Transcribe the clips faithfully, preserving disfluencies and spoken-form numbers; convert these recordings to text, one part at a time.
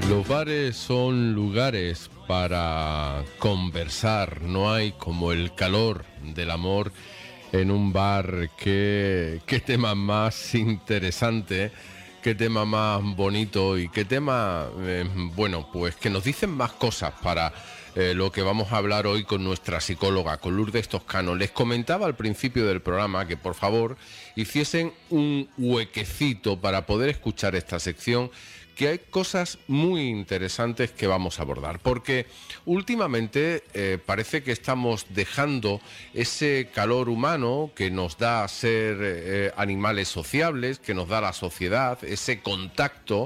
Los bares son lugares para conversar, no hay como el calor del amor en un bar. Qué, qué tema más interesante, qué tema más bonito y qué tema, eh, bueno, pues que nos dicen más cosas para eh, lo que vamos a hablar hoy con nuestra psicóloga, con Lourdes Toscano. Les comentaba al principio del programa que por favor hiciesen un huequecito para poder escuchar esta sección, que hay cosas muy interesantes que vamos a abordar, porque últimamente eh, parece que estamos dejando ese calor humano que nos da ser eh, animales sociables, que nos da la sociedad, ese contacto,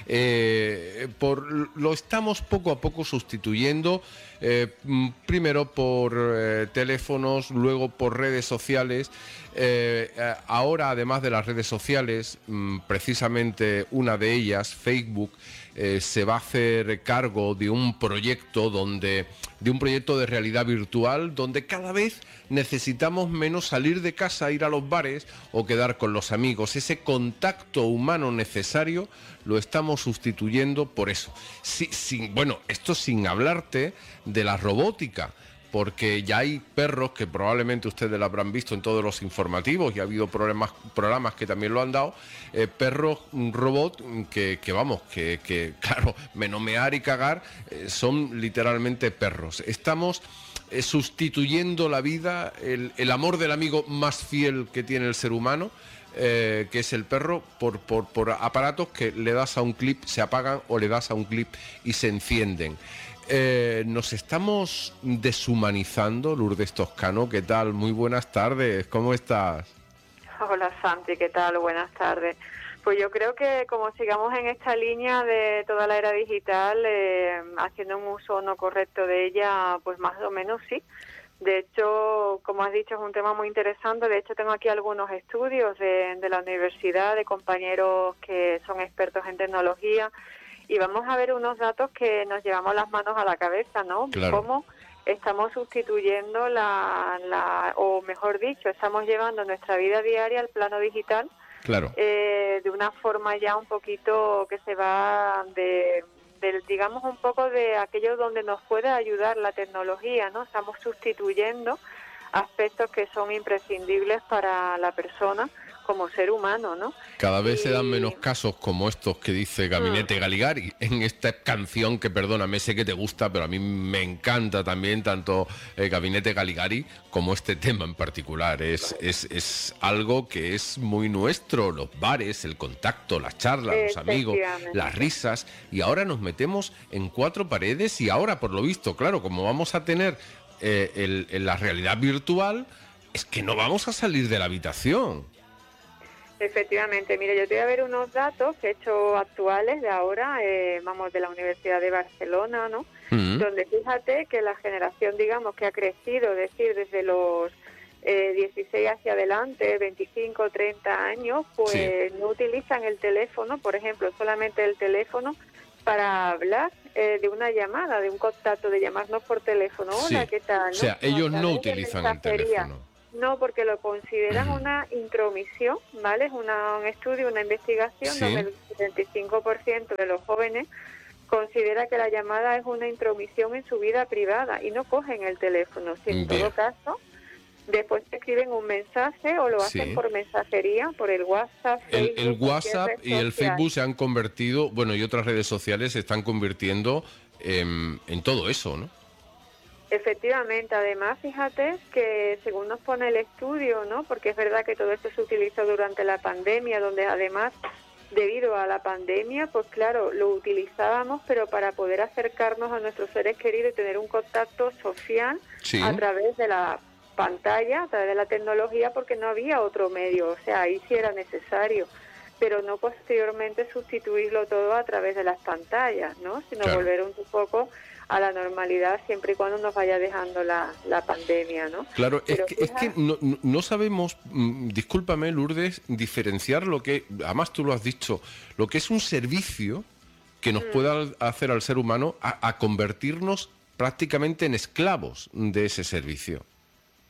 eh, por, lo estamos poco a poco sustituyendo, eh, primero por eh, teléfonos, luego por redes sociales. Eh, ahora, además de las redes sociales, precisamente una de ellas, Facebook, eh, se va a hacer cargo de un proyecto donde, de un proyecto de realidad virtual, donde cada vez necesitamos menos salir de casa, ir a los bares o quedar con los amigos. Ese contacto humano necesario lo estamos sustituyendo por eso. Sí, sin, bueno, esto sin hablarte de la robótica, porque ya hay perros que probablemente ustedes lo habrán visto en todos los informativos y ha habido problemas, programas que también lo han dado, eh, perros robot que, que vamos, que, que claro, menomear y cagar eh, son literalmente perros. Estamos eh, sustituyendo la vida, el, el amor del amigo más fiel que tiene el ser humano, Eh, que es el perro, por, por, por aparatos que le das a un clip, se apagan, o le das a un clip y se encienden. Eh, nos estamos deshumanizando. Lourdes Toscano, ¿qué tal? Muy buenas tardes, ¿cómo estás? Hola Santi, ¿qué tal? Buenas tardes. Pues yo creo que como sigamos en esta línea de toda la era digital, eh, haciendo un uso no correcto de ella, pues más o menos sí. De hecho, como has dicho, es un tema muy interesante. De hecho, tengo aquí algunos estudios de, de la universidad, de compañeros que son expertos en tecnología, y vamos a ver unos datos que nos llevamos las manos a la cabeza, ¿no? Claro. Cómo estamos sustituyendo la, la, o mejor dicho, estamos llevando nuestra vida diaria al plano digital. Claro. Eh, de una forma ya un poquito que se va de... Del, digamos un poco de aquello donde nos puede ayudar la tecnología, ¿no? Estamos sustituyendo aspectos que son imprescindibles para la persona como ser humano, ¿no? Cada vez y... se dan menos casos como estos que dice Gabinete Galigari en esta canción que, perdóname, sé que te gusta, pero a mí me encanta también tanto eh, Gabinete Galigari como este tema en particular. Es, es, es algo que es muy nuestro, los bares, el contacto, las charlas, los amigos, las risas, y ahora nos metemos en cuatro paredes y ahora, por lo visto, claro, como vamos a tener eh, el, el, la realidad virtual, es que no vamos a salir de la habitación. Efectivamente, mire, yo te voy a ver unos datos que he hecho actuales de ahora, eh, vamos, de la Universidad de Barcelona, ¿no? Mm. Donde fíjate que la generación, digamos, que ha crecido, es decir, desde los eh, dieciséis hacia adelante, veinticinco, treinta años, pues sí, no utilizan el teléfono, por ejemplo, solamente el teléfono para hablar eh, de una llamada, de un contacto, de llamarnos por teléfono. Hola, sí. ¿Qué tal? ¿No? O sea, ellos no utilizan el teléfono. No, porque lo consideran uh-huh. una intromisión, ¿vale? Es una, un estudio, una investigación, ¿sí?, donde el setenta y cinco por ciento de los jóvenes considera que la llamada es una intromisión en su vida privada y no cogen el teléfono. Si en Bien. todo caso, después te escriben un mensaje o lo sí. hacen por mensajería, por el WhatsApp, Facebook, El, el WhatsApp y el Facebook se han convertido, bueno, y otras redes sociales se están convirtiendo en, en todo eso, ¿no? Efectivamente, además, fíjate que según nos pone el estudio, ¿no? Porque es verdad que todo esto se utilizó durante la pandemia, donde además, debido a la pandemia, pues claro, lo utilizábamos, pero para poder acercarnos a nuestros seres queridos y tener un contacto social sí. a través de la pantalla, a través de la tecnología, porque no había otro medio, o sea, ahí sí era necesario, pero no posteriormente sustituirlo todo a través de las pantallas, ¿no? Sino claro. volver un poco a la normalidad siempre y cuando nos vaya dejando la, la pandemia, ¿no? Claro, es que, es que no, no sabemos, mmm, discúlpame Lourdes, diferenciar lo que, además tú lo has dicho, lo que es un servicio que nos mm. pueda hacer al ser humano a, a convertirnos prácticamente en esclavos de ese servicio.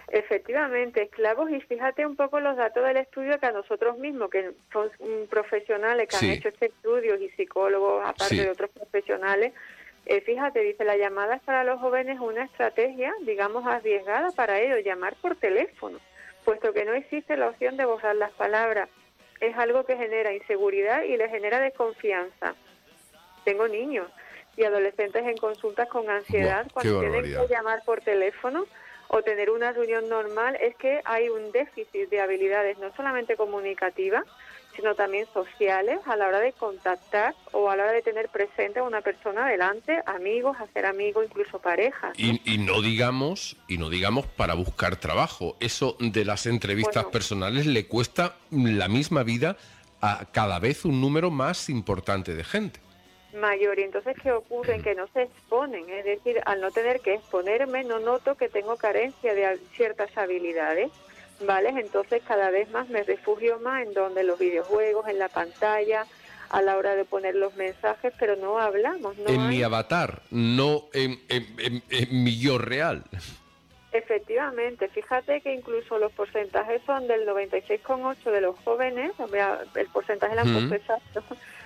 Efectivamente, esclavos, y fíjate un poco los datos del estudio que a nosotros mismos, que son mm, profesionales que Sí. han hecho este estudio y psicólogos, aparte Sí. de otros profesionales, eh, fíjate, dice, la llamada es para los jóvenes una estrategia, digamos, arriesgada para ellos, llamar por teléfono, puesto que no existe la opción de borrar las palabras. Es algo que genera inseguridad y les genera desconfianza. Tengo niños y adolescentes en consultas con ansiedad. Buah, Cuando qué tienen barbaridad. que llamar por teléfono o tener una reunión normal, es que hay un déficit de habilidades no solamente comunicativas, sino también sociales a la hora de contactar o a la hora de tener presente a una persona delante, amigos, hacer amigos, incluso parejas, ¿no? Y, y no digamos, y no digamos para buscar trabajo. Eso de las entrevistas Bueno. personales le cuesta la misma vida a cada vez un número más importante de gente. Mayor. Y entonces, ¿qué ocurre? Que no se exponen, es decir, al no tener que exponerme, no noto que tengo carencia de a- ciertas habilidades, ¿vale? Entonces, cada vez más me refugio más en donde los videojuegos, en la pantalla, a la hora de poner los mensajes, pero no hablamos, no En hay... mi avatar, no en, en- en- en mi yo real. Efectivamente, fíjate que incluso los porcentajes son del noventa y seis coma ocho de los jóvenes, o sea, el porcentaje lo han puesto Mm. exacto,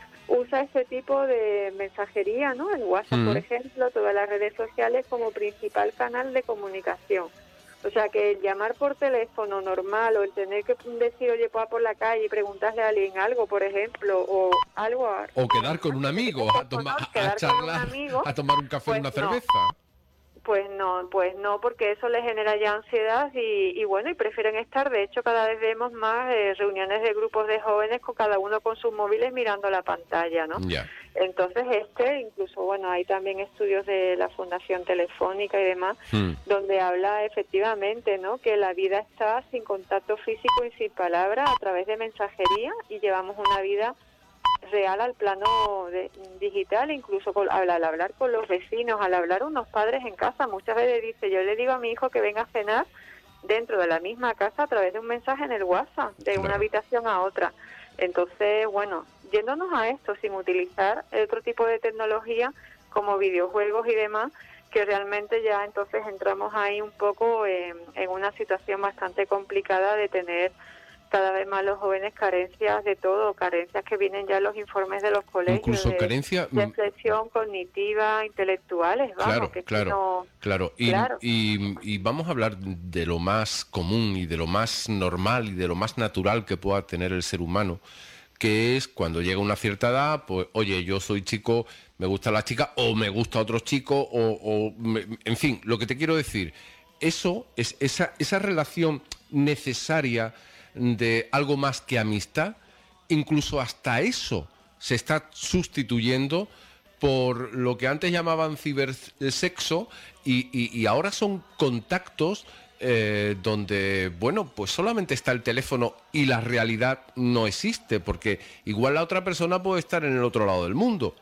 usa este tipo de mensajería, ¿no? El WhatsApp, Mm. por ejemplo, todas las redes sociales como principal canal de comunicación. O sea, que el llamar por teléfono normal o el tener que decir, oye, pues por la calle y preguntarle a alguien algo, por ejemplo, o algo... a- O quedar con un amigo, a, toma- a quedar con un charlar, amigo, a tomar un café o pues una no. cerveza. Pues no, pues no, porque eso les genera ya ansiedad y, y bueno, y prefieren estar. De hecho, cada vez vemos más eh, reuniones de grupos de jóvenes con cada uno con sus móviles mirando la pantalla, ¿no? Ya. Entonces, este, incluso, bueno, hay también estudios de la Fundación Telefónica y demás, Mm. donde habla efectivamente, ¿no?, que la vida está sin contacto físico y sin palabras a través de mensajería y llevamos una vida real al plano de, digital, incluso con, al, al hablar con los vecinos, al hablar unos padres en casa. Muchas veces dice, yo le digo a mi hijo que venga a cenar dentro de la misma casa a través de un mensaje en el WhatsApp, de Claro. una habitación a otra. Entonces, bueno, yéndonos a esto sin utilizar otro tipo de tecnología como videojuegos y demás, que realmente ya entonces entramos ahí un poco en, en una situación bastante complicada de tener cada vez más los jóvenes carencias de todo, carencias que vienen ya en los informes de los colegios, Incluso de, carencia... de mm, flexión cognitiva, intelectuales, vamos, Claro, que es que claro, no... claro. Y, Claro. y- y vamos a hablar de lo más común y de lo más normal y de lo más natural que pueda tener el ser humano, que es cuando llega una cierta edad, pues, oye, yo soy chico, me gusta la chica, o me gusta otro chico, o, o me- en fin, lo que te quiero decir, eso es esa, esa relación necesaria de algo más que amistad, incluso hasta eso se está sustituyendo por lo que antes llamaban cibersexo y, y, y ahora son contactos eh, donde, bueno, pues solamente está el teléfono y la realidad no existe, porque igual la otra persona puede estar en el otro lado del mundo.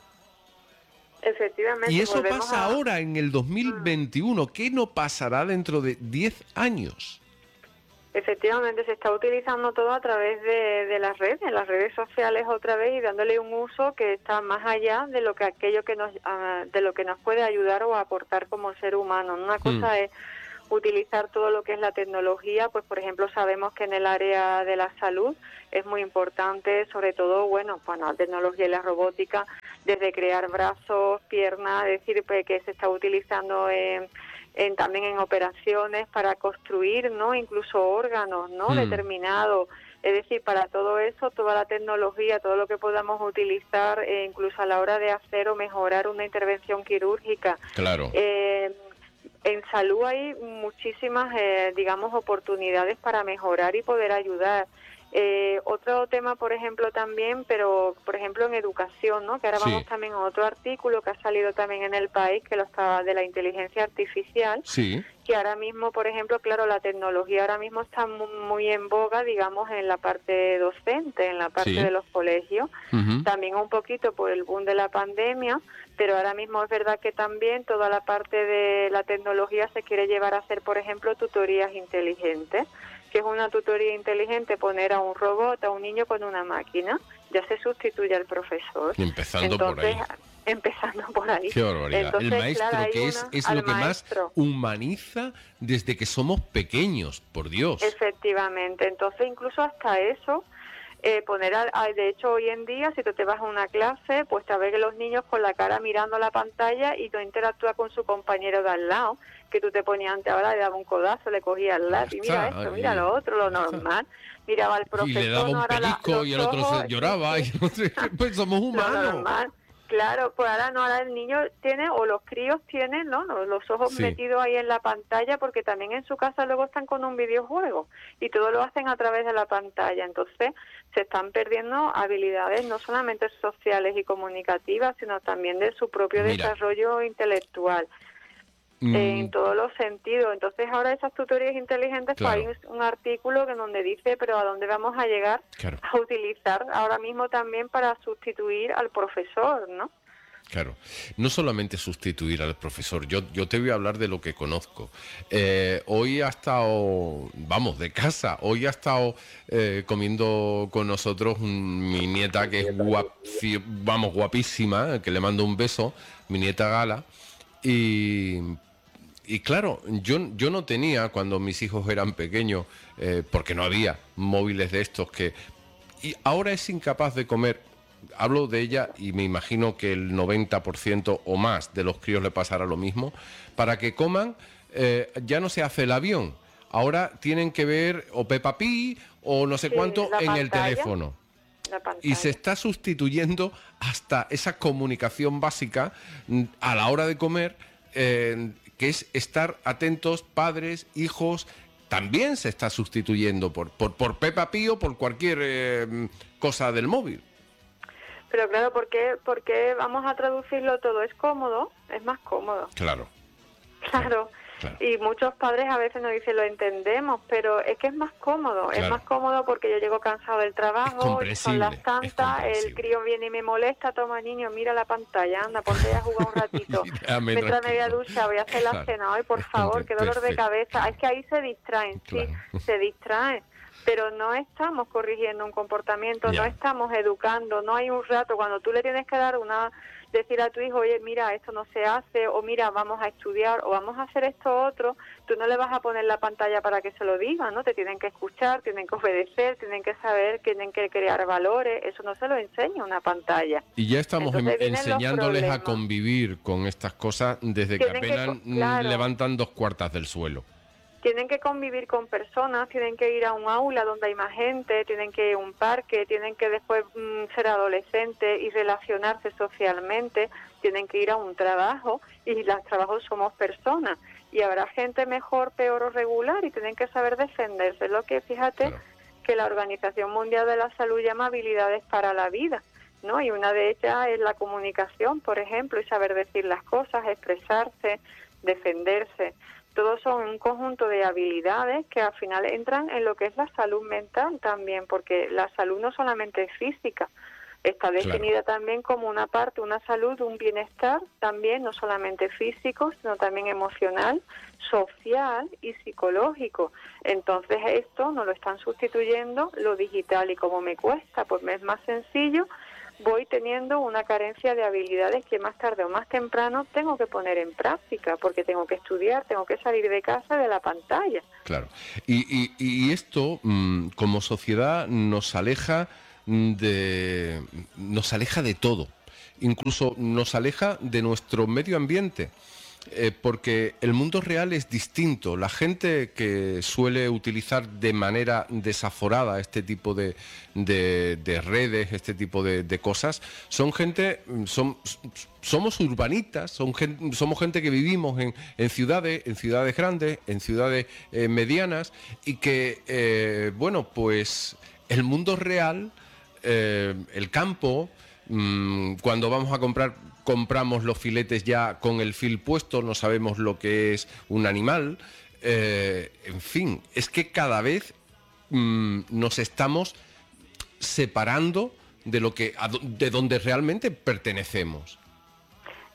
Efectivamente, Y eso volvemos pasa a- ahora, en el dos mil veintiuno. ¿Qué no pasará dentro de diez años? Efectivamente, se está utilizando todo a través de, de las redes, las redes sociales otra vez, y dándole un uso que está más allá de lo que aquello que nos ah, de lo que nos puede ayudar o aportar como ser humano. Una cosa Mm. es utilizar todo lo que es la tecnología, pues por ejemplo sabemos que en el área de la salud es muy importante, sobre todo, bueno, pues la tecnología y la robótica, desde crear brazos, piernas, es decir, pues, que se está utilizando en En, también en operaciones para construir, ¿no?, incluso órganos, ¿no?, Hmm. determinados. Es decir, para todo eso, toda la tecnología, todo lo que podamos utilizar, eh, incluso a la hora de hacer o mejorar una intervención quirúrgica. Claro. Eh, en salud hay muchísimas, eh, digamos, oportunidades para mejorar y poder ayudar. Eh, otro tema, por ejemplo, también, pero por ejemplo en educación, ¿no?, que ahora Sí. vamos también a otro artículo que ha salido también en El País, que lo estaba de la inteligencia artificial, Sí. que ahora mismo, por ejemplo, claro, la tecnología ahora mismo está mu- muy en boga, digamos, en la parte docente, en la parte Sí. de los colegios, Ujú. también un poquito por el boom de la pandemia, pero ahora mismo es verdad que también toda la parte de la tecnología se quiere llevar a hacer, por ejemplo, tutorías inteligentes, que es una tutoría inteligente poner a un robot, a un niño con una máquina, ya se sustituye al profesor. Empezando por Entonces, ahí. empezando por ahí. Qué barbaridad. Entonces, el maestro, claro, que es, una, es lo que maestro. más humaniza desde que somos pequeños, por Dios. Efectivamente. Entonces, incluso hasta eso, eh, poner, a, a, de hecho, hoy en día, si tú te vas a una clase, pues te ves que los niños con la cara mirando la pantalla y no interactúa con su compañero de al lado, que tú te ponías ante ahora, le daba un codazo, le cogía el lápiz, mira esto, mira lo otro, lo normal. Miraba al profesor, y le daba un no, pellizco la, y el otro ojos, se lloraba. sí, sí. Y el otro, pues somos humanos. Lo normal. Claro, pues ahora no, ahora el niño tiene, o los críos tienen, ¿no? Los ojos Sí. metidos ahí en la pantalla, porque también en su casa luego están con un videojuego y todo lo hacen a través de la pantalla. Entonces se están perdiendo habilidades no solamente sociales y comunicativas, sino también de su propio Mira. desarrollo intelectual. Mm. En todos los sentidos. Entonces ahora esas tutorías inteligentes, Claro. pues hay un artículo que donde dice, pero ¿a dónde vamos a llegar Claro. a utilizar ahora mismo también para sustituir al profesor, ¿no? Claro, no solamente sustituir al profesor, yo, yo te voy a hablar de lo que conozco. Eh, hoy ha estado, vamos, de casa, hoy ha estado eh, comiendo con nosotros un- mi nieta que es guapi, vamos, guapísima, que le mando un beso, mi nieta Gala, y... Y claro, yo, yo no tenía, cuando mis hijos eran pequeños, eh, porque no había móviles de estos que... Y ahora es incapaz de comer. Hablo de ella y me imagino que el noventa por ciento o más de los críos le pasará lo mismo. Para que coman, eh, ya no se hace el avión. Ahora tienen que ver o Peppa Pig o no sé Sí, cuánto la en el pantalla. teléfono. La pantalla. Y se está sustituyendo hasta esa comunicación básica mm, a la hora de comer, eh, que es estar atentos, padres, hijos. También se está sustituyendo por, por, por Peppa Pig o por cualquier eh, cosa del móvil. Pero claro, ¿por qué, por qué vamos a traducirlo todo? ¿Es cómodo? Es más cómodo. Claro. Claro. Claro. Y muchos padres a veces nos dicen, lo entendemos, pero es que es más cómodo. Claro. Es más cómodo porque yo llego cansado del trabajo, son las es tantas, el crío viene y me molesta, toma niño, mira la pantalla, anda, ponte a jugar un ratito. Déjame Mientras me voy a tranquilo. duchar, voy a hacer la Claro. cena hoy, por favor, qué dolor de Perfecto. cabeza. Es que ahí se distraen, sí, Claro. se distraen. Pero no estamos corrigiendo un comportamiento, Ya. no estamos educando, no hay un rato cuando tú le tienes que dar una, decir a tu hijo, oye, mira, esto no se hace, o mira, vamos a estudiar, o vamos a hacer esto otro, tú no le vas a poner la pantalla para que se lo diga, ¿no? Te tienen que escuchar, tienen que obedecer, tienen que saber, tienen que crear valores, eso no se lo enseña una pantalla. Y ya estamos Entonces en- vienen los enseñándoles a problemas. convivir con estas cosas desde que Tienen que apenas co- claro. mm, levantan dos cuartas del suelo. Tienen que convivir con personas, tienen que ir a un aula donde hay más gente, tienen que ir a un parque, tienen que después mm, ser adolescentes y relacionarse socialmente, tienen que ir a un trabajo y los trabajos somos personas y habrá gente mejor, peor o regular y tienen que saber defenderse. Lo que fíjate Claro. que la Organización Mundial de la Salud llama habilidades para la vida, ¿no? Y una de ellas es la comunicación, por ejemplo, y saber decir las cosas, expresarse, defenderse. Todos son un conjunto de habilidades que al final entran en lo que es la salud mental también, porque la salud no solamente es física, está definida Claro. también como una parte, una salud, un bienestar también, no solamente físico, sino también emocional, social y psicológico. Entonces esto no lo están sustituyendo lo digital y como me cuesta, pues me es más sencillo, voy teniendo una carencia de habilidades que más tarde o más temprano tengo que poner en práctica, porque tengo que estudiar, tengo que salir de casa de la pantalla. Claro. Y, y- y esto, mm, como sociedad, nos aleja de, nos aleja de todo. Incluso nos aleja de nuestro medio ambiente. Eh, porque el mundo real es distinto. La gente que suele utilizar de manera desaforada este tipo de, de- de redes, este tipo de, de cosas, son gente, son, somos urbanitas, son gen- somos gente que vivimos en, en ciudades, en ciudades grandes, en ciudades eh, medianas, y que, eh, bueno, pues el mundo real, eh, el campo, mm, cuando vamos a comprar, compramos los filetes ya con el fil puesto, no sabemos lo que es un animal. Eh, en fin, es que cada vez mm, nos estamos separando de lo que a do- de donde realmente pertenecemos.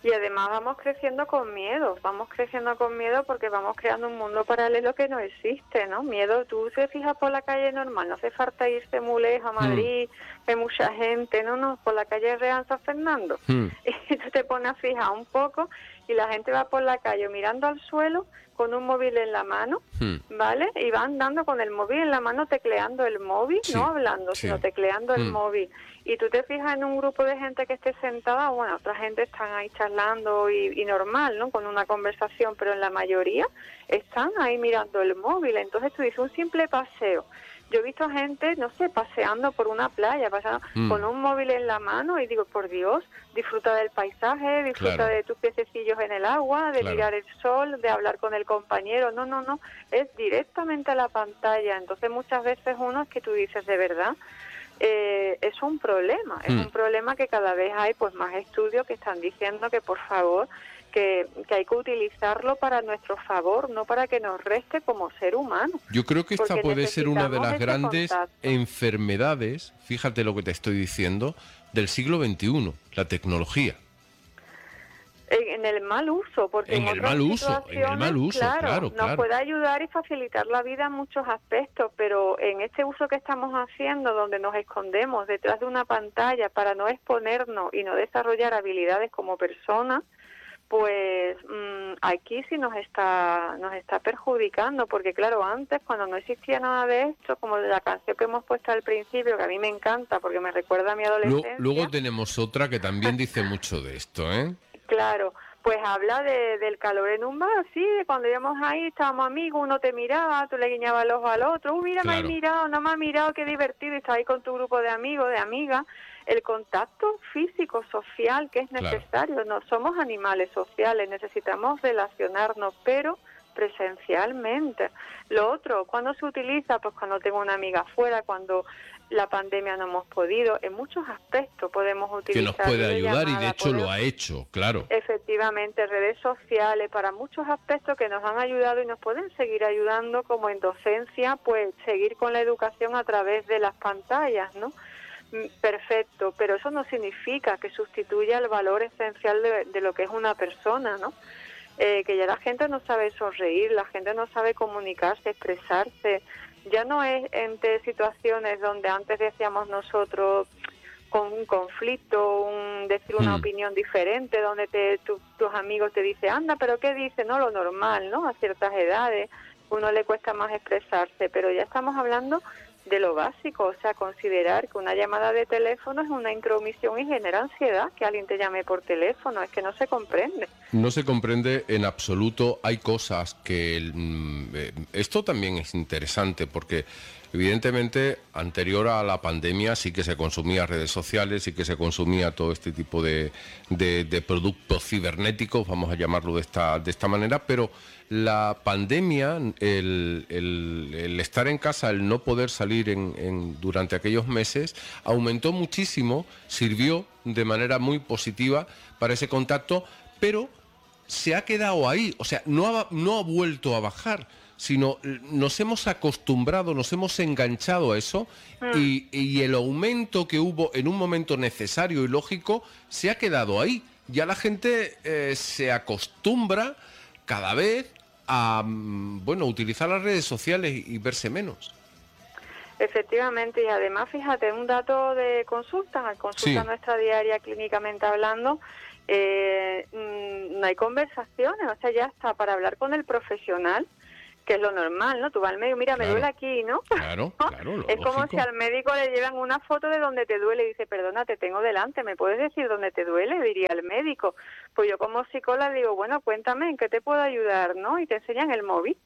Y además vamos creciendo con miedo, vamos creciendo con miedo porque vamos creando un mundo paralelo que no existe, ¿no? Miedo, tú te fijas por la calle normal, no hace falta irse muy lejos a Madrid, mm. hay mucha gente, no, no, por la calle Real San Fernando. Mm. Y tú te pones a fijar un poco y la gente va por la calle mirando al suelo con un móvil en la mano, mm. ¿vale? Y va andando con el móvil en la mano tecleando el móvil, sí, no hablando, sí. sino tecleando mm. el móvil. Y tú te fijas en un grupo de gente que esté sentada, bueno, otra gente están ahí charlando y, y normal, ¿no? Con una conversación, pero en la mayoría están ahí mirando el móvil. Entonces tú dices, un simple paseo. Yo he visto gente, no sé, paseando por una playa, pasando mm. con un móvil en la mano y digo, por Dios, disfruta del paisaje, disfruta claro. de tus piececillos en el agua, de claro. mirar el sol, de hablar con el compañero. No, no, no, es directamente a la pantalla. Entonces muchas veces uno es que tú dices, de verdad, Eh, es un problema, es mm. un problema que cada vez hay pues más estudios que están diciendo que por favor que, que hay que utilizarlo para nuestro favor, no para que nos reste como ser humano. Yo creo que esta puede ser una de las grandes contacto. enfermedades, fíjate lo que te estoy diciendo, del siglo veintiuno, la tecnología. En el mal uso, porque en, en el mal uso, en el mal uso, claro, claro, nos claro. puede ayudar y facilitar la vida en muchos aspectos, pero en este uso que estamos haciendo, donde nos escondemos detrás de una pantalla para no exponernos y no desarrollar habilidades como personas, pues mmm, aquí sí nos está nos está perjudicando, porque claro, antes cuando no existía nada de esto, como la canción que hemos puesto al principio, que a mí me encanta porque me recuerda a mi adolescencia. Luego, luego tenemos otra que también dice mucho de esto, ¿eh? Claro, pues habla de, del calor en un bar, sí, de cuando íbamos ahí, estábamos amigos, uno te miraba, tú le guiñabas el ojo al otro, uh, mira, claro. me ha mirado, no me ha mirado, qué divertido, y estás ahí con tu grupo de amigos, de amigas, el contacto físico, social, que es necesario, claro. no somos animales sociales, necesitamos relacionarnos, pero presencialmente. Lo otro, ¿cuándo se utiliza? Pues cuando tengo una amiga afuera, cuando la pandemia no hemos podido, en muchos aspectos podemos utilizar. Que nos puede ayudar y de hecho podemos, lo ha hecho, claro. Efectivamente, redes sociales, para muchos aspectos que nos han ayudado y nos pueden seguir ayudando, como en docencia, pues seguir con la educación a través de las pantallas, ¿no? Perfecto, pero eso no significa que sustituya el valor esencial de, de lo que es una persona, ¿no? Eh, que ya la gente no sabe sonreír, la gente no sabe comunicarse, expresarse. Ya no es entre situaciones donde antes decíamos nosotros con un conflicto, un decir una mm. opinión diferente, donde te, tu, tus amigos te dicen, anda, pero ¿qué dice? No, lo normal, ¿no? A ciertas edades uno le cuesta más expresarse, pero ya estamos hablando de lo básico, o sea, considerar que una llamada de teléfono es una intromisión y genera ansiedad que alguien te llame por teléfono, es que no se comprende. No se comprende en absoluto, hay cosas que... Eh, esto también es interesante porque evidentemente anterior a la pandemia sí que se consumía redes sociales, sí que se consumía todo este tipo de, de, de productos cibernéticos, vamos a llamarlo de esta, de esta manera, pero la pandemia, el, el, el estar en casa, el no poder salir en, en, durante aquellos meses, aumentó muchísimo, sirvió de manera muy positiva para ese contacto, pero se ha quedado ahí, o sea, no ha, no ha vuelto a bajar, sino nos hemos acostumbrado, nos hemos enganchado a eso mm. y, y el aumento que hubo en un momento necesario y lógico se ha quedado ahí. Ya la gente eh, se acostumbra cada vez a bueno utilizar las redes sociales y, y verse menos. Efectivamente, y además, fíjate, un dato de consulta, consulta sí. nuestra diaria clínicamente hablando, eh, no hay conversaciones, o sea, ya está para hablar con el profesional, que es lo normal, ¿no? Tú vas al médico, mira, claro. me duele aquí, ¿no? Claro, claro. Es lógico. Como si al médico le llevan una foto de donde te duele y dice, perdona, te tengo delante, ¿me puedes decir dónde te duele? Diría el médico. Pues yo como psicóloga digo, bueno, cuéntame, ¿en qué te puedo ayudar, no? Y te enseñan el móvil.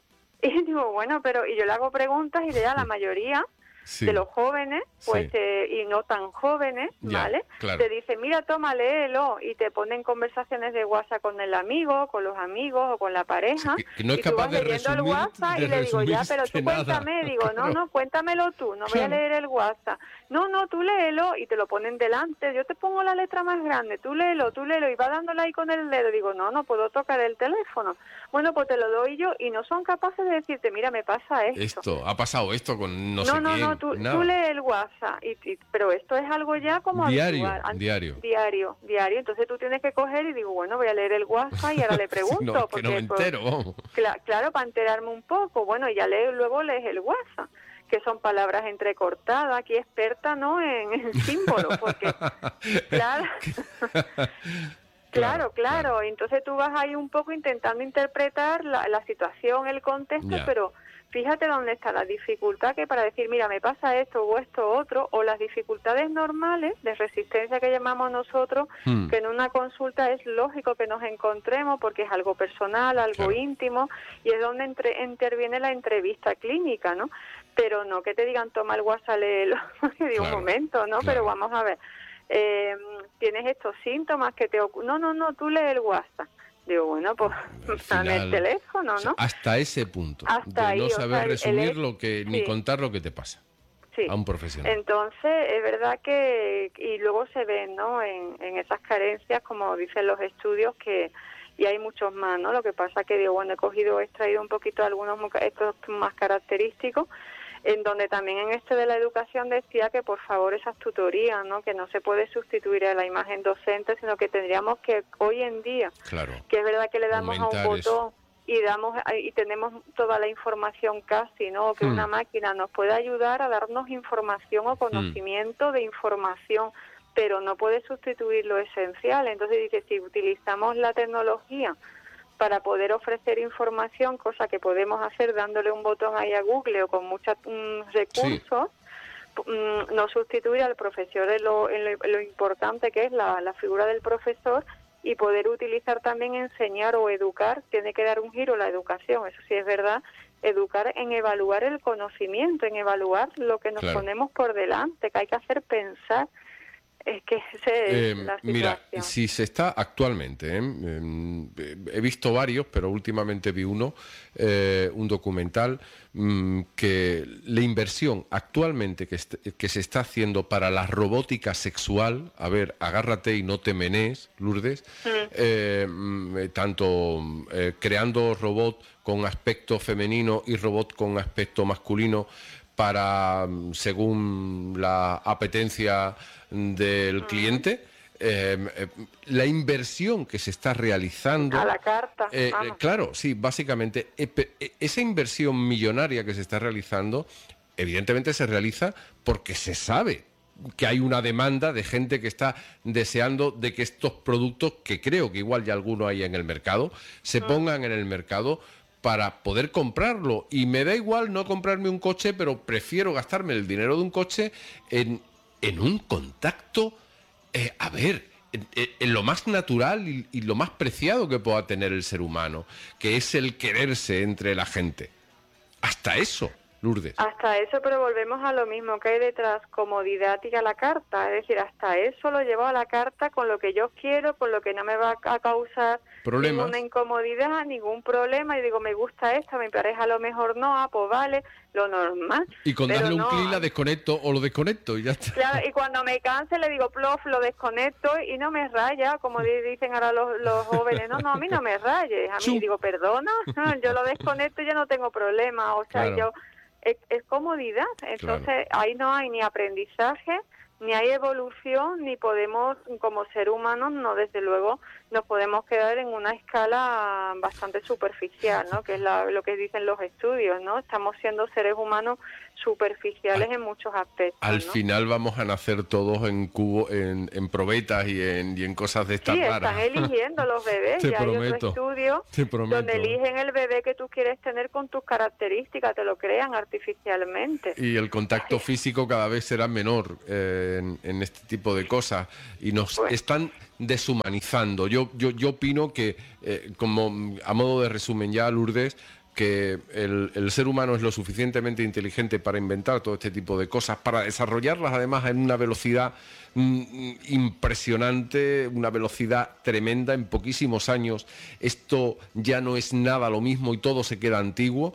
Y digo, bueno, pero... Y yo le hago preguntas y ya la mayoría... Sí. de los jóvenes, pues sí. eh, y no tan jóvenes, ya, ¿vale? Claro. Te dicen, mira, toma, léelo, y te ponen conversaciones de WhatsApp con el amigo, con los amigos o con la pareja, sí, que no es y capaz tú vas de leyendo el WhatsApp y le digo, ya, pero tú nada. cuéntame, digo, no, no, cuéntamelo tú, no voy a leer el WhatsApp. No, no, tú léelo, y te lo ponen delante, yo te pongo la letra más grande, tú léelo, tú léelo, y va dándole ahí con el dedo, digo, no, no puedo tocar el teléfono. Bueno, pues te lo doy yo, y no son capaces de decirte, mira, me pasa esto. Esto, ha pasado esto con no, no sé no, quién. No, tú, nada. tú lees el WhatsApp, y, y, pero esto es algo ya como Diario, habitual. diario. Diario, diario. Entonces tú tienes que coger y digo, bueno, voy a leer el WhatsApp y ahora le pregunto. no, porque, que no me entero, pues, vamos. Cla- claro, para enterarme un poco. Bueno, y ya le, luego lees el WhatsApp, que son palabras entrecortadas. Aquí experta, ¿no?, en, en símbolos, porque, claro... Claro, claro, claro. Entonces tú vas ahí un poco intentando interpretar la, la situación, el contexto, Ya. pero fíjate dónde está la dificultad, que para decir, mira, me pasa esto o esto otro, o las dificultades normales de resistencia que llamamos nosotros, Hmm. que en una consulta es lógico que nos encontremos porque es algo personal, algo Claro. íntimo, y es donde entre, interviene la entrevista clínica, ¿no? Pero no que te digan, toma el WhatsApp, léelo, de Claro, un momento, ¿no? claro. Pero vamos a ver. Eh, tienes estos síntomas que te ocurren. No, no, no, tú lees el WhatsApp. Digo, bueno, pues Al dame final, el teléfono, o sea, ¿no? hasta ese punto, Hasta de ahí, no o saber sea, el- resumir el- lo que, ni sí. contar lo que te pasa Sí. a un profesional. Entonces, es verdad que, y luego se ven, ¿no?, en, en esas carencias, como dicen los estudios, que y hay muchos más, ¿no? Lo que pasa que, digo, bueno, he cogido, he extraído un poquito algunos mu- estos más característicos, en donde también en este de la educación decía que por favor esas tutorías, ¿no?, que no se puede sustituir a la imagen docente, sino que tendríamos que hoy en día, Claro. que es verdad que le damos a un Aumentar eso. botón y damos y tenemos toda la información casi, ¿no?, que Hmm. una máquina nos puede ayudar a darnos información o conocimiento de información, pero no puede sustituir lo esencial. Entonces dice, si utilizamos la tecnología para poder ofrecer información, cosa que podemos hacer dándole un botón ahí a Google o con muchos mm, recursos, mm, no sustituye al profesor en lo, en lo, en lo importante que es la, la figura del profesor, y poder utilizar también enseñar o educar. Tiene que dar un giro la educación, eso sí es verdad, educar en evaluar el conocimiento, en evaluar lo que nos Claro. ponemos por delante, que hay que hacer pensar. Es que esa es Eh, la mira, situación. si se está actualmente, ¿eh? Eh, he visto varios, pero últimamente vi uno, eh, un documental, mm, que la inversión actualmente que, est- que se está haciendo para la robótica sexual, a ver, agárrate y no te menees, Lourdes, eh, mm, eh, tanto eh, creando robot con aspecto femenino y robot con aspecto masculino, para, mm, según la apetencia del cliente, eh, eh, la inversión que se está realizando... A la carta, eh, vamos. eh, claro, sí, básicamente, eh, pe- eh, esa inversión millonaria que se está realizando, evidentemente se realiza porque se sabe que hay una demanda de gente que está deseando de que estos productos, que creo que igual ya alguno hay en el mercado, se pongan en el mercado para poder comprarlo. Y me da igual no comprarme un coche, pero prefiero gastarme el dinero de un coche en, en un contacto, eh, a ver, en, en lo más natural y, y lo más preciado que pueda tener el ser humano, que es el quererse entre la gente. Hasta eso, Lourdes. Hasta eso, pero volvemos a lo mismo que hay detrás, comodidad y a la carta. Es decir, hasta eso lo llevo a la carta con lo que yo quiero, con lo que no me va a causar Problemas. ninguna incomodidad, ningún problema. Y digo, me gusta esto, mi pareja a lo mejor no, ah, pues vale, lo normal. Y con Pero darle un no, clic la desconecto o lo desconecto y ya está. Claro, y cuando me canse le digo, plof, lo desconecto y no me raya, como di- dicen ahora los, los jóvenes. No, no, a mí no me rayes. A mí Chu. digo, perdona, yo lo desconecto y ya no tengo problema. O sea, Claro. yo es, es comodidad. Entonces ahí no hay ni aprendizaje, ni hay evolución, ni podemos, como ser humanos, no, desde luego, nos podemos quedar en una escala bastante superficial, ¿no? Que es la- lo que dicen los estudios, ¿no? Estamos siendo seres humanos superficiales en muchos aspectos, Al ¿no? final vamos a nacer todos en cubo, en, en probetas y en, y en cosas de estas Sí, raras. están eligiendo los bebés. Te Ya hay prometo, otro estudio te prometo. donde eligen el bebé que tú quieres tener con tus características, te lo crean artificialmente. Y el contacto físico cada vez será menor eh, en, en este tipo de cosas. Y nos Pues- están deshumanizando. Yo, yo, yo opino que, eh, como a modo de resumen ya, Lourdes, que el, el ser humano es lo suficientemente inteligente para inventar todo este tipo de cosas, para desarrollarlas además en una velocidad mm, impresionante, una velocidad tremenda, en poquísimos años esto ya no es nada lo mismo y todo se queda antiguo.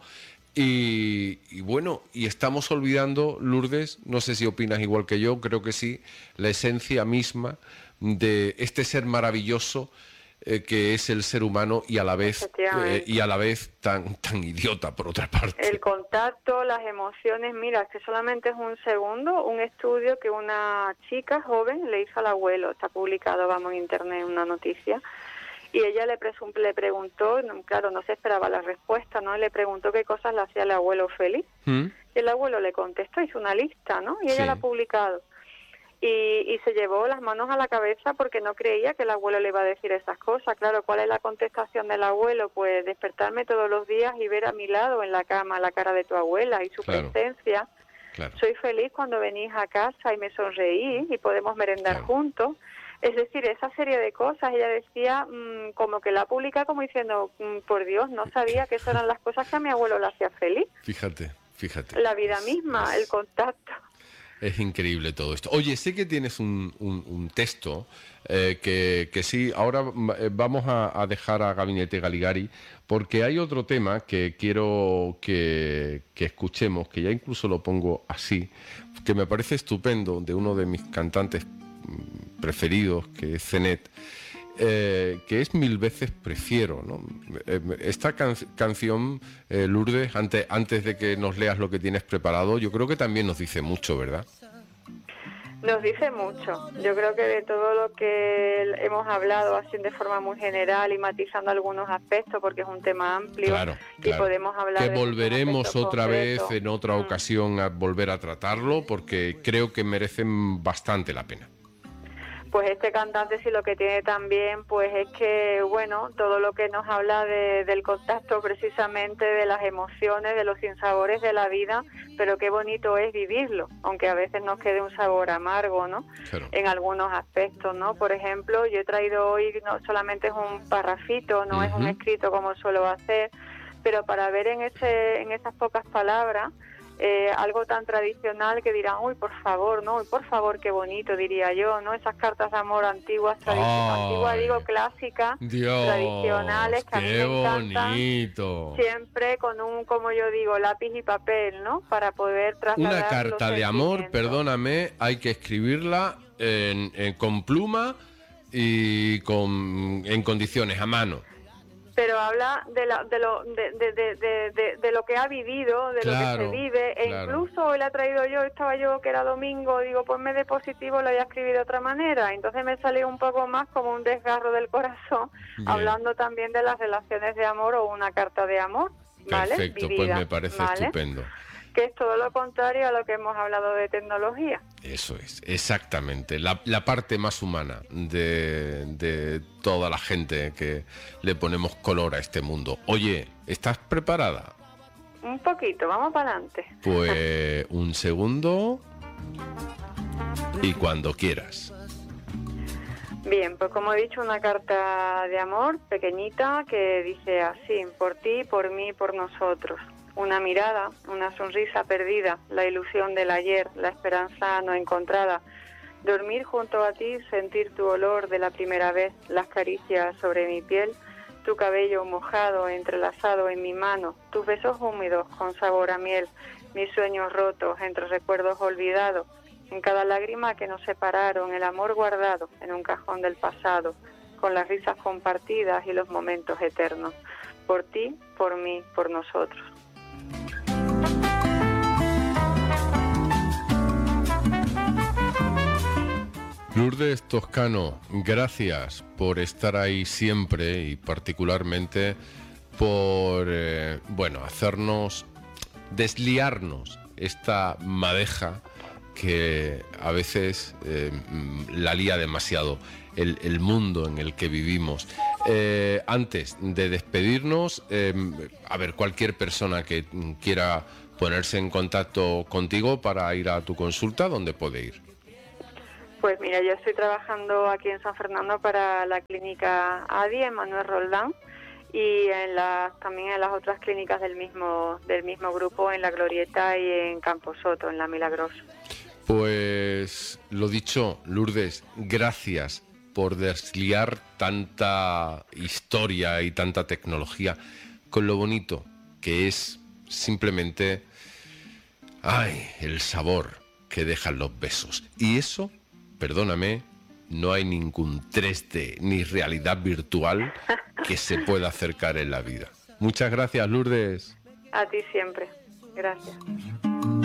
Y, y bueno, y estamos olvidando, Lourdes, no sé si opinas igual que yo, creo que sí, la esencia misma de este ser maravilloso eh, que es el ser humano y a la vez eh, y a la vez tan tan idiota por otra parte. El contacto, las emociones, mira, que solamente es un segundo, un estudio que una chica joven le hizo al abuelo, está publicado, vamos, en internet, una noticia, y ella le, presum- le preguntó, no, claro, no se esperaba la respuesta, ¿no? Le preguntó qué cosas le hacía el abuelo feliz. ¿Mm? Y el abuelo le contestó, hizo una lista, ¿no? Y ella sí. la ha publicado. Y, y se llevó las manos a la cabeza porque no creía que el abuelo le iba a decir esas cosas. Claro, ¿cuál es la contestación del abuelo? Pues despertarme todos los días y ver a mi lado en la cama la cara de tu abuela y su claro. presencia. Claro. Soy feliz cuando venís a casa y me sonreís y podemos merendar claro. juntos. Es decir, esa serie de cosas, ella decía, mmm, como que la publica como diciendo, mmm, por Dios, no sabía que esas eran las cosas que a mi abuelo le hacía feliz. Fíjate, fíjate. La vida misma, es, el contacto. Es increíble todo esto. Oye, sé que tienes un, un, un texto eh, que, que sí, ahora vamos a, a dejar a Gabinete Galigari, porque hay otro tema que quiero que, que escuchemos, que ya incluso lo pongo así, que me parece estupendo, de uno de mis cantantes preferidos, que es Zenet, eh, que es Mil veces prefiero, ¿no? Esta can- canción, eh, Lourdes, antes, antes de que nos leas lo que tienes preparado, yo creo que también nos dice mucho, ¿verdad? Nos dice mucho. Yo creo que de todo lo que hemos hablado, así de forma muy general y matizando algunos aspectos, porque es un tema amplio, claro, claro. y podemos hablar que de volveremos otra concretos. vez en otra mm. ocasión a volver a tratarlo, porque creo que merecen bastante la pena. Pues este cantante sí lo que tiene también, pues es que, bueno, todo lo que nos habla de, del contacto precisamente, de las emociones, de los sinsabores de la vida, pero qué bonito es vivirlo, aunque a veces nos quede un sabor amargo, ¿no? Claro. En algunos aspectos, ¿no? Por ejemplo, yo he traído hoy, no solamente es un parrafito, no uh-huh. es un escrito como suelo hacer, pero para ver en, ese, en esas pocas palabras, Eh, algo tan tradicional que dirán, uy, por favor, ¿no? Uy, por favor, qué bonito, diría yo, ¿no? Esas cartas de amor antiguas, tradicionales, antiguas, digo, clásicas, Dios, tradicionales, que a mí me encantan. Bonito. Siempre con un, como yo digo, lápiz y papel, ¿no? Para poder trasladar una carta de amor, perdóname, hay que escribirla en, en, con pluma y con en condiciones, a mano. Pero habla de, la, de, lo, de, de, de, de, de lo que ha vivido, de claro, lo que se vive, e claro. incluso hoy la he traído yo, estaba yo que era domingo, digo, ponme de positivo, lo voy a escribir de otra manera, entonces me salió un poco más como un desgarro del corazón, Bien. hablando también de las relaciones de amor o una carta de amor, ¿vale? Perfecto, Vivida, pues me parece ¿vale? estupendo. Que es todo lo contrario a lo que hemos hablado de tecnología. Eso es, exactamente, la, la parte más humana de, de toda la gente que le ponemos color a este mundo. Oye, ¿estás preparada? Un poquito, vamos para adelante. Pues un segundo y cuando quieras. Bien, pues como he dicho, una carta de amor pequeñita que dice así, por ti, por mí, por nosotros. Una mirada, una sonrisa perdida, la ilusión del ayer, la esperanza no encontrada. Dormir junto a ti, sentir tu olor de la primera vez, las caricias sobre mi piel, tu cabello mojado, entrelazado en mi mano, tus besos húmedos con sabor a miel, mis sueños rotos entre recuerdos olvidados, en cada lágrima que nos separaron, el amor guardado en un cajón del pasado, con las risas compartidas y los momentos eternos. Por ti, por mí, por nosotros. Lourdes Toscano, gracias por estar ahí siempre y particularmente por, eh, bueno, hacernos, desliarnos esta madeja que a veces eh, la lía demasiado el, el mundo en el que vivimos. Eh, antes de despedirnos, eh, a ver, cualquier persona que quiera ponerse en contacto contigo para ir a tu consulta, ¿dónde puede ir? Pues mira, yo estoy trabajando aquí en San Fernando para la clínica A D I, en Manuel Roldán, y en las, también en las otras clínicas del mismo del mismo grupo, en La Glorieta y en Camposoto, en La Milagrosa. Pues lo dicho, Lourdes, gracias por desliar tanta historia y tanta tecnología con lo bonito que es simplemente, ay, el sabor que dejan los besos. Y eso, perdóname, no hay ningún tres D ni realidad virtual que se pueda acercar en la vida. Muchas gracias, Lourdes. A ti siempre. Gracias.